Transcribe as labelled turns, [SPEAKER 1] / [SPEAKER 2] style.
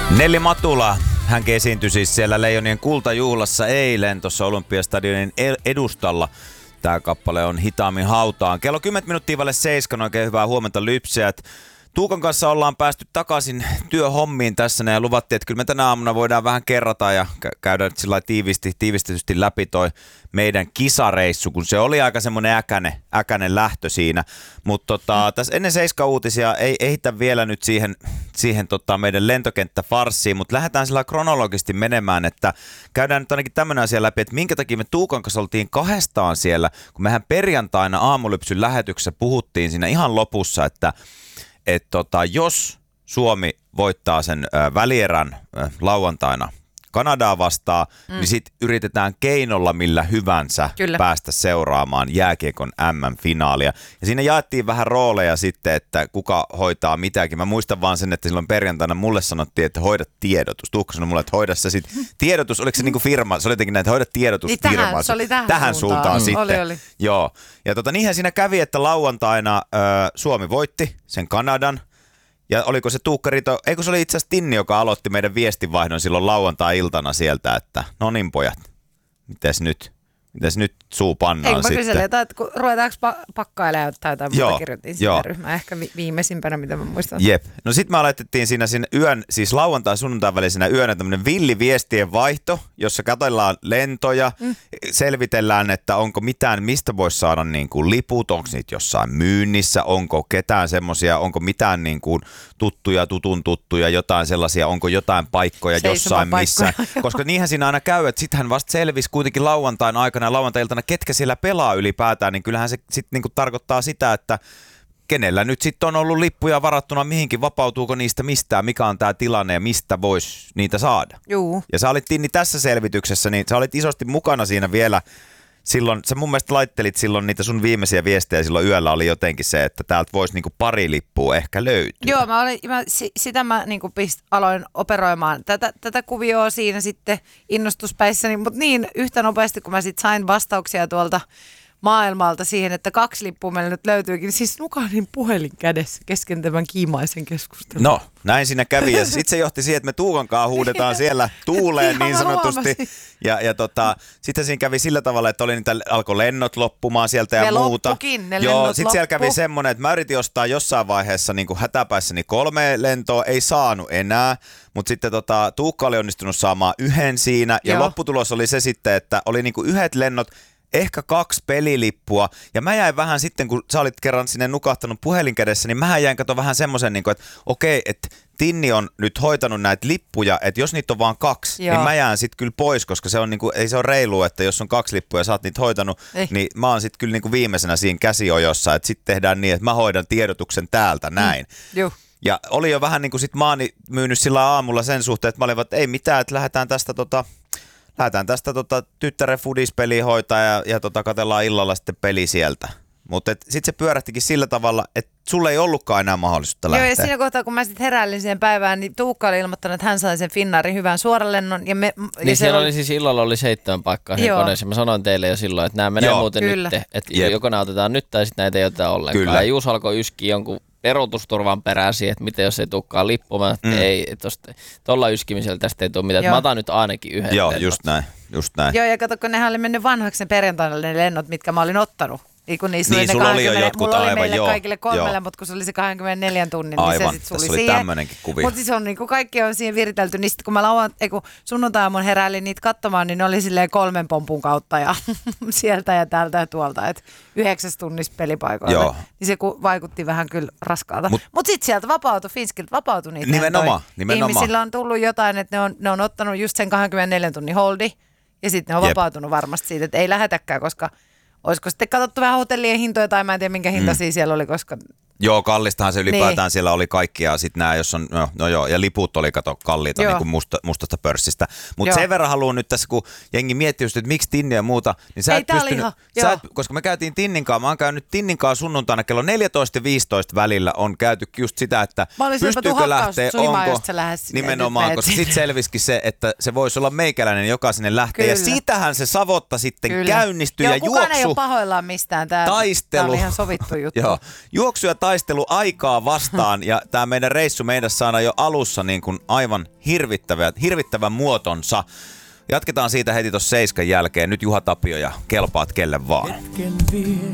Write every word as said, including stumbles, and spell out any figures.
[SPEAKER 1] Nelli Matula, hän esiintyi siis siellä Leijonien kultajuhlassa eilen tuossa Olympiastadionin edustalla. Tämä kappale on Hitaammin hautaan. Kello kymmenen minuuttia vaille seiskan, oikein hyvää huomenta lypsäjät. Tuukan kanssa ollaan päästy takaisin työhommiin tässä ja luvattiin, että kyllä me tänä aamuna voidaan vähän kerrata ja käydä sillä tiivisti, tiivistetysti läpi toi meidän kisareissu, kun se oli aika semmoinen äkäne, äkäne lähtö siinä. Mutta tota, tässä ennen Seiska-uutisia ei ehitä vielä nyt siihen, siihen tota meidän lentokenttäfarssiin, mutta lähdetään sillä kronologisesti menemään, että käydään nyt ainakin tämmöinen asia läpi, että minkä takia me Tuukan kanssa oltiin kahdestaan siellä, kun mehän perjantaina aamulypsyn lähetyksessä puhuttiin siinä ihan lopussa, että että tota, jos Suomi voittaa sen ö, välierän ö, lauantaina Kanadaa vastaan, mm. niin sitten yritetään keinolla millä hyvänsä Kyllä. päästä seuraamaan jääkiekon äm äm-finaalia. Ja siinä jaettiin vähän rooleja sitten, että kuka hoitaa mitäkin. Mä muistan vaan sen, että silloin perjantaina mulle sanottiin, että hoida tiedotus. Tuukka sanoi mulle, että hoida se sitten. Tiedotus, oliko se niinku firma? Se oli jotenkin näin, että hoida tiedotus
[SPEAKER 2] niin
[SPEAKER 1] firmaa.
[SPEAKER 2] Tähän, se oli tähän,
[SPEAKER 1] tähän
[SPEAKER 2] suuntaan,
[SPEAKER 1] suuntaan
[SPEAKER 2] mm.
[SPEAKER 1] sitten.
[SPEAKER 2] Oli, oli.
[SPEAKER 1] Joo. Ja tota, niinhän siinä kävi, että lauantaina ö, Suomi voitti sen Kanadan. Ja oliko se Tuukka Rito, eikö se oli itse asiassa Tinni, joka aloitti meidän viestinvaihdon silloin lauantai-iltana sieltä, että no niin pojat, mites nyt, mites nyt suu pannaan
[SPEAKER 2] Eikö
[SPEAKER 1] sitten.
[SPEAKER 2] Eikö mä kyselen, että ruvetaanko pa- pakkailemaan tai jotain muuta kirjoitin sitä ryhmää, ehkä vi- viimeisimpänä, mitä mä muistan.
[SPEAKER 1] Jep, no sit me aloitettiin siinä, siinä yön, siis lauantai sunnuntain välisenä yönä tämmönen villiviestien vaihto, jossa katsellaan lentoja, mm. selvitellään, että onko mitään, mistä voisi saada niin kuin liput, onko niitä jossain myynnissä, onko ketään semmosia, onko mitään niin kuin tuttuja, tutun tuttuja, jotain sellaisia, onko jotain paikkoja jossain missä. Koska niinhän siinä aina käy, että sittenhän vasta selvisi kuitenkin lauantain aikana ja lauantai-iltana, ketkä siellä pelaa ylipäätään, niin kyllähän se sitten niinku tarkoittaa sitä, että kenellä nyt sitten on ollut lippuja varattuna mihinkin, vapautuuko niistä mistään, mikä on tämä tilanne ja mistä voisi niitä saada.
[SPEAKER 2] Juu.
[SPEAKER 1] Ja sä olit Tinni tässä selvityksessä, niin sä olit isosti mukana siinä vielä. Silloin, sä mun mielestä laittelit silloin niitä sun viimeisiä viestejä, silloin yöllä oli jotenkin se, että täältä voisi niinku pari lippua ehkä löytyä.
[SPEAKER 2] Joo, mä olin, mä, sitä mä niinku pist, aloin operoimaan tätä, tätä kuvioa siinä sitten innostuspäissäni, mutta niin yhtä nopeasti, kun mä sitten sain vastauksia tuolta maailmalta siihen, että kaksi lippua meillä nyt löytyykin, niin siis nukahdin puhelin kädessä kesken tämän kiimaisen keskustelun.
[SPEAKER 1] No, näin siinä kävi ja sitten se johti siihen, että me Tuukankaan huudetaan siellä tuuleen niin sanotusti. Ja, ja tota, sitten siinä kävi sillä tavalla, että oli niitä, alkoi lennot loppumaan sieltä ja,
[SPEAKER 2] ja
[SPEAKER 1] muuta.
[SPEAKER 2] Loppukin, ne
[SPEAKER 1] Joo, sitten siellä
[SPEAKER 2] loppu.
[SPEAKER 1] kävi semmoinen, että mä yritin ostaa jossain vaiheessa niin kuin hätäpäissäni kolme lentoa, ei saanut enää. Mutta sitten tota, Tuukka oli onnistunut saamaan yhden siinä ja Joo. lopputulos oli se sitten, että oli niinku yhdet lennot, ehkä kaksi pelilippua, ja mä jäin vähän sitten, kun sä olit kerran sinne nukahtanut puhelin kädessä, niin mä jäin kato vähän semmoisen, niin että okei, että Tinni on nyt hoitanut näitä lippuja, että jos niitä on vaan kaksi, Joo. niin mä jään sitten kyllä pois, koska se on niinku, ei se ole reilua, että jos on kaksi lippua ja sä oot niitä hoitanut, ei. niin mä oon sitten kyllä niinku viimeisenä siinä käsiojossa, että sitten tehdään niin, että mä hoidan tiedotuksen täältä näin. Mm.
[SPEAKER 2] Joo.
[SPEAKER 1] Ja oli jo vähän niin kuin sit maani myynyt sillä aamulla sen suhteen, että mä olin, että ei mitään, että lähdetään tästä tota... Lähdetään tästä tota, tyttären fudispeliä hoitaa ja, ja tota, katsellaan illalla sitten peli sieltä. Mutta sitten se pyörähtikin sillä tavalla, että sulle ei ollutkaan enää mahdollisuutta lähteä.
[SPEAKER 2] Joo, ja siinä kohtaa, kun mä sitten heräilin siihen päivään, niin Tuukka oli ilmoittanut, että hän sai sen Finnairin hyvän suoralennon. Ja me,
[SPEAKER 3] niin ja siellä oli, oli siis illalla oli seitsemän paikkaa siinä koneessa. Mä sanoin teille jo silloin, että nämä menee Joo, muuten kyllä. nyt. Että joko nämä otetaan nyt tai sitten näitä ei oteta ollenkaan. Kyllä. Ja Juus alkoi yskiä jonkun peruutusturvan peräsi, että miten jos ei tulekaan lippumaan, että mm. ei, tuolla yskimisellä tästä ei tule mitään. Mä otan nyt ainakin yhden
[SPEAKER 1] Joo,
[SPEAKER 2] lennot.
[SPEAKER 1] just näin, just näin.
[SPEAKER 2] Joo, ja kato, kun nehän oli mennyt vanhaksi ne perjantaina ne lennot, mitkä mä olin ottanut. Niin, kun niissä
[SPEAKER 1] niin,
[SPEAKER 2] oli
[SPEAKER 1] sulla
[SPEAKER 2] kaksikymmentä,
[SPEAKER 1] oli jo jotkut
[SPEAKER 2] mulla
[SPEAKER 1] aivan,
[SPEAKER 2] oli meille
[SPEAKER 1] joo,
[SPEAKER 2] kaikille kolmelle,
[SPEAKER 1] joo.
[SPEAKER 2] mutta kun se oli se kaksikymmentäneljän tunnin,
[SPEAKER 1] aivan,
[SPEAKER 2] niin se sitten suli
[SPEAKER 1] oli
[SPEAKER 2] siihen.
[SPEAKER 1] tämmöinenkin kuvio.
[SPEAKER 2] Mutta siis on niin kuin kaikki on siihen viritelty, niin sitten kun mä lauan, ei kun sunnuntai-aamun heräilin niitä katsomaan, niin ne oli silleen kolmen pompun kautta ja sieltä ja täältä ja tuolta, että yhdeksäs tunnissa pelipaikoille. Joo. Niin se vaikutti vähän kyllä raskaalta. Mutta Mut sitten sieltä vapautui, Finskiltä vapautui niitä.
[SPEAKER 1] Nimenomaan, nimenomaan.
[SPEAKER 2] Ihmisillä on tullut jotain, että ne on, ne on ottanut just sen kaksikymmentäneljän tunnin holdi ja sitten ne on Jep. vapautunut varmasti siitä, että ei lähetäkään, koska olisiko sitten katsottu vähän hotellien hintoja tai mä en tiedä minkä hintaisia mm. siellä oli, koska...
[SPEAKER 1] Joo, kallistahan se ylipäätään
[SPEAKER 2] niin.
[SPEAKER 1] siellä oli kaikkia. Sitten nämä, jos on, no, no joo, ja liput oli kato kalliita niin kuin musta, mustasta pörssistä. Mutta sen verran haluan nyt tässä, kun jengi miettii just, että miksi Tinni ja muuta, niin sä
[SPEAKER 2] Ei,
[SPEAKER 1] et pystynyt,
[SPEAKER 2] ihan,
[SPEAKER 1] sä et, koska me käytiin Tinninkaan, mä oon käynyt Tinninkaan sunnuntaina kello neljätoista ja viisitoista välillä on käyty just sitä, että pystyykö lähteä, onko nimenomaan, koska sitten selvisikin se, että se voisi olla meikäläinen, joka sinne lähtee. Kyllä. Ja siitähän se savotta sitten Kyllä. käynnistyi
[SPEAKER 2] joo,
[SPEAKER 1] ja juoksu.
[SPEAKER 2] Kukaan ei ole pahoillaan mistään, tämä
[SPEAKER 1] taistelu.
[SPEAKER 2] on ihan sovittu juttu.
[SPEAKER 1] Joo, juoksu ja taistelu. taistelu aikaa vastaan ja tämä meidän reissu meidän saada jo alussa niin kuin aivan hirvittävä, hirvittävän muotonsa. Jatketaan siitä heti tuossa seiskan jälkeen. Nyt Juha Tapio ja kelpaat kelle vaan.